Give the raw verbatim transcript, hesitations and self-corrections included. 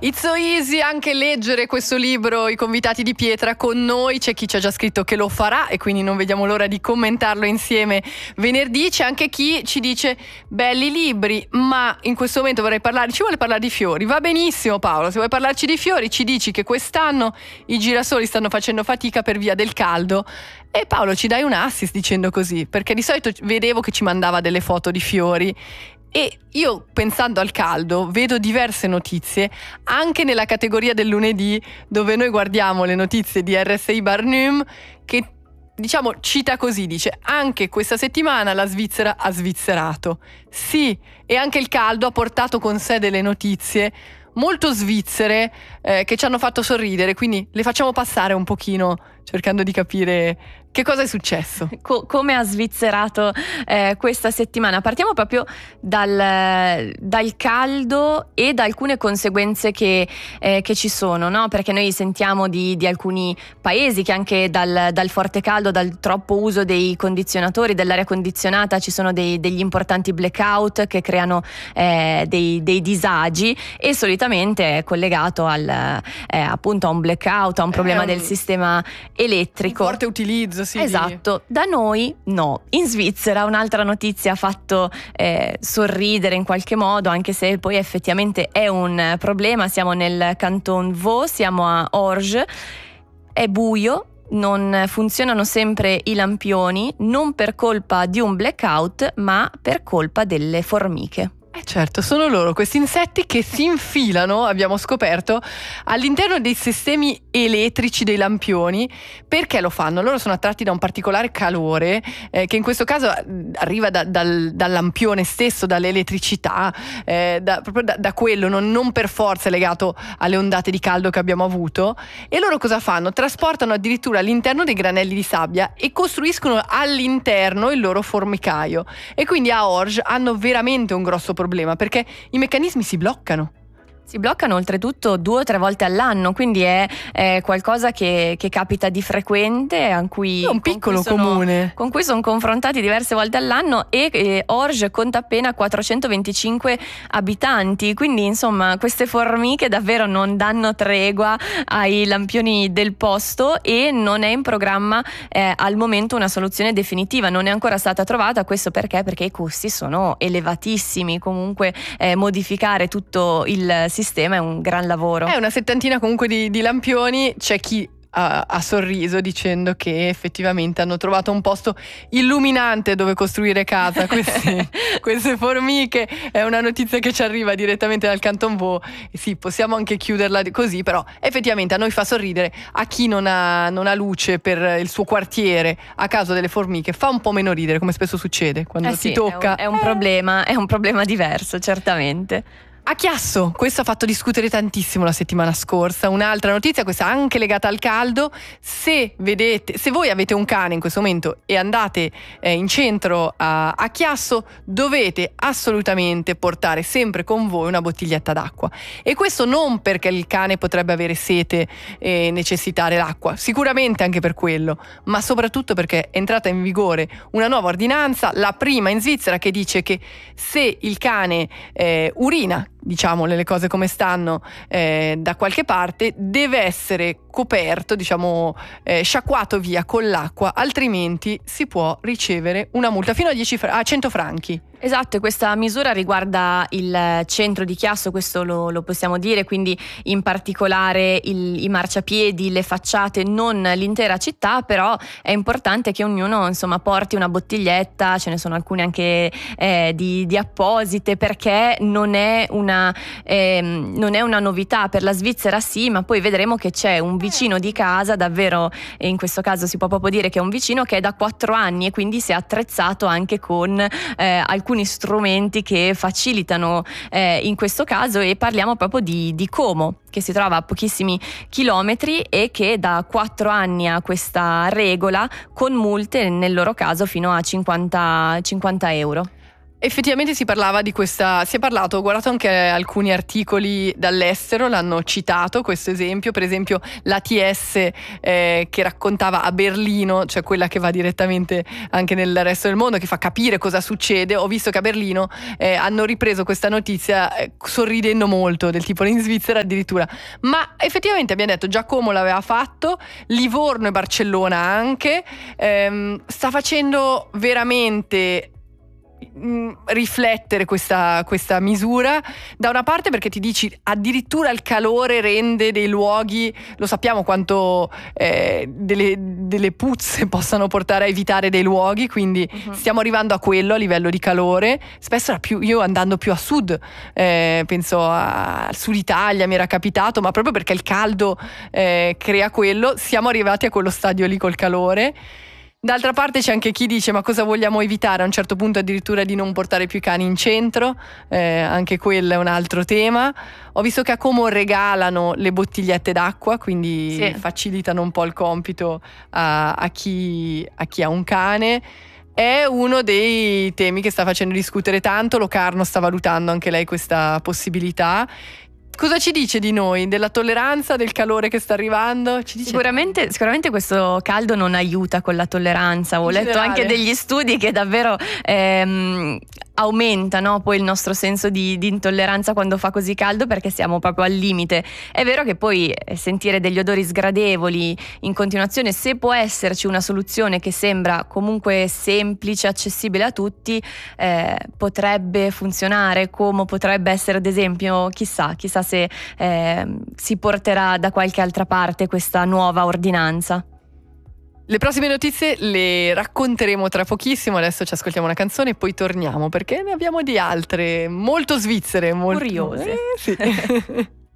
It's so easy anche leggere questo libro, I convitati di pietra, con noi. C'è chi ci ha già scritto che lo farà e quindi non vediamo l'ora di commentarlo insieme venerdì. C'è anche chi ci dice belli libri, ma in questo momento vorrei parlare, ci vuole parlare di fiori. Va benissimo Paolo, se vuoi parlarci di fiori ci dici che quest'anno i girasoli stanno facendo fatica per via del caldo. E Paolo, ci dai un assist dicendo così, perché di solito vedevo che ci mandava delle foto di fiori. E io, pensando al caldo, vedo diverse notizie anche nella categoria del lunedì, dove noi guardiamo le notizie di R S I Barnum, che diciamo cita così, dice: anche questa settimana la Svizzera ha svizzerato. Sì, e anche il caldo ha portato con sé delle notizie molto svizzere eh, che ci hanno fatto sorridere, quindi le facciamo passare un pochino cercando di capire che cosa è successo. Co- come ha svizzerato eh, questa settimana. Partiamo proprio dal, dal caldo e da alcune conseguenze che, eh, che ci sono, no? Perché noi sentiamo di, di alcuni paesi che anche dal, dal forte caldo, dal troppo uso dei condizionatori, dell'aria condizionata, ci sono dei, degli importanti blackout che creano eh, dei, dei disagi, e solitamente è collegato al, eh, appunto a un blackout, a un problema un, del sistema elettrico. Un forte utilizzo. Sì, esatto, da noi no. In Svizzera un'altra notizia ha fatto eh, sorridere in qualche modo, anche se poi effettivamente è un problema. Siamo nel canton Vaud, siamo a Orge, è buio, non funzionano sempre i lampioni, non per colpa di un blackout ma per colpa delle formiche. Eh certo, sono loro, questi insetti che si infilano, abbiamo scoperto, all'interno dei sistemi elettrici dei lampioni. Perché lo fanno? Loro sono attratti da un particolare calore eh, che in questo caso arriva da, dal, dal lampione stesso, dall'elettricità, eh, da, proprio da, da quello, non, non per forza è legato alle ondate di caldo che abbiamo avuto. E loro cosa fanno? Trasportano addirittura all'interno dei granelli di sabbia e costruiscono all'interno il loro formicaio. E quindi a Orge hanno veramente un grosso problema, perché i meccanismi si bloccano. Si bloccano oltretutto due o tre volte all'anno, quindi è, è qualcosa che, che capita di frequente, a cui, è un piccolo con cui sono, comune con cui sono confrontati diverse volte all'anno, e, e Orge conta appena quattrocentoventicinque abitanti, quindi insomma queste formiche davvero non danno tregua ai lampioni del posto, e non è in programma eh, al momento una soluzione definitiva, non è ancora stata trovata. Questo perché? Perché i costi sono elevatissimi, comunque eh, modificare tutto il sistema è un gran lavoro. È una settantina comunque di, di lampioni. C'è chi ha, ha sorriso dicendo che effettivamente hanno trovato un posto illuminante dove costruire casa. Questi, queste formiche è una notizia che ci arriva direttamente dal Canton Vaud, e sì, possiamo anche chiuderla così, però effettivamente a noi fa sorridere. A chi non ha, non ha luce per il suo quartiere a causa delle formiche fa un po' meno ridere, come spesso succede quando eh ti sì, tocca. È un, è un problema, è un problema diverso, certamente. A Chiasso, questo ha fatto discutere tantissimo la settimana scorsa. Un'altra notizia, questa anche legata al caldo: se vedete, se voi avete un cane in questo momento e andate eh, in centro a, a Chiasso, dovete assolutamente portare sempre con voi una bottiglietta d'acqua. E questo non perché il cane potrebbe avere sete e necessitare l'acqua, sicuramente anche per quello, ma soprattutto perché è entrata in vigore una nuova ordinanza, la prima in Svizzera, che dice che se il cane eh, urina, diciamole le cose come stanno, eh, da qualche parte, deve essere coperto, diciamo eh, sciacquato via con l'acqua, altrimenti si può ricevere una multa fino a, dieci fra- a cento franchi. Esatto, e questa misura riguarda il centro di Chiasso, questo lo, lo possiamo dire, quindi in particolare il, i marciapiedi, le facciate, non l'intera città, però è importante che ognuno insomma porti una bottiglietta, ce ne sono alcune anche eh, di, di apposite, perché non è una eh, non è una novità per la Svizzera, sì, ma poi vedremo che c'è un vicino di casa, davvero, e in questo caso si può proprio dire che è un vicino che è da quattro anni e quindi si è attrezzato anche con eh, alcuni strumenti che facilitano eh, in questo caso, e parliamo proprio di, di Como, che si trova a pochissimi chilometri e che da quattro anni ha questa regola, con multe nel loro caso fino a cinquanta euro. Effettivamente si parlava di questa, si è parlato, ho guardato anche alcuni articoli dall'estero, l'hanno citato questo esempio, per esempio l'A T S eh, che raccontava a Berlino, cioè quella che va direttamente anche nel resto del mondo, che fa capire cosa succede. Ho visto che a Berlino eh, hanno ripreso questa notizia eh, sorridendo molto, del tipo in Svizzera addirittura, ma effettivamente abbiamo detto già Como l'aveva fatto, Livorno e Barcellona anche, ehm, sta facendo veramente riflettere questa, questa misura, da una parte perché ti dici addirittura il calore rende dei luoghi, lo sappiamo quanto eh, delle, delle puzze possano portare a evitare dei luoghi, quindi uh-huh. stiamo arrivando a quello a livello di calore. Spesso era più, io andando più a sud, eh, penso a, al sud Italia mi era capitato, ma proprio perché il caldo eh, crea quello, siamo arrivati a quello stadio lì col calore. D'altra parte c'è anche chi dice ma cosa vogliamo evitare, a un certo punto addirittura di non portare più i cani in centro, eh, anche quello è un altro tema. Ho visto che a Como regalano le bottigliette d'acqua, quindi sì. facilitano un po' il compito a, a, chi, a chi ha un cane. È uno dei temi che sta facendo discutere tanto, Locarno sta valutando anche lei questa possibilità. Cosa ci dice di noi? Della tolleranza, del calore che sta arrivando? Ci dice... sicuramente, sicuramente questo caldo non aiuta con la tolleranza. Ho letto generale. anche degli studi che davvero ehm, aumenta, no? Poi il nostro senso di, di intolleranza quando fa così caldo, perché siamo proprio al limite. È vero che poi sentire degli odori sgradevoli in continuazione, se può esserci una soluzione che sembra comunque semplice, accessibile a tutti, eh, potrebbe funzionare, come potrebbe essere ad esempio, chissà, chissà se eh, si porterà da qualche altra parte questa nuova ordinanza. Le prossime notizie le racconteremo tra pochissimo, adesso ci ascoltiamo una canzone e poi torniamo perché ne abbiamo di altre molto svizzere, molto curiose. Eh, sì.